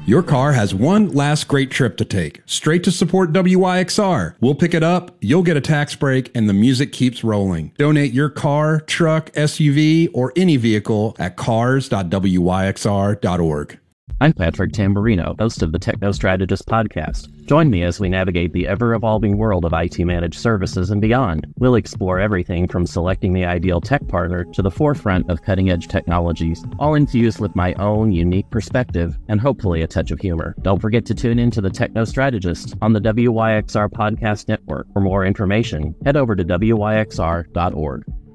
Your car has one last great trip to take, straight to support WYXR. We'll pick it up, you'll get a tax break, and the music keeps rolling. Donate your car, truck, SUV, or any vehicle at cars.wyxr.org. I'm Patrick Tamburino, host of the Techno Strategist podcast. Join me as we navigate the ever-evolving world of IT managed services and beyond. We'll explore everything from selecting the ideal tech partner to the forefront of cutting-edge technologies, all infused with my own unique perspective and hopefully a touch of humor. Don't forget to tune in to the Techno Strategist on the WYXR Podcast Network. For more information, head over to wyxr.org.